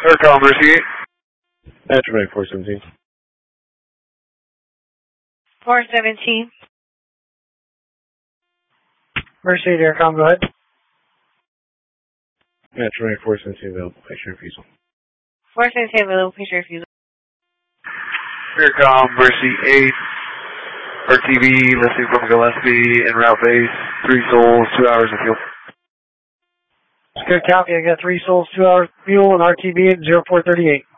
Aircom, Mercy 8. Metro 417. 417. Mercy 8, Aircom, go ahead. Metro 417, available patient refusal. 417, available patient refusal. Aircom, Mercy 8. RTV, listening from Gillespie, en route base, 3 souls, 2 hours of fuel. Good copy. I got 3 souls, 2 hours fuel, and RTV at 0438.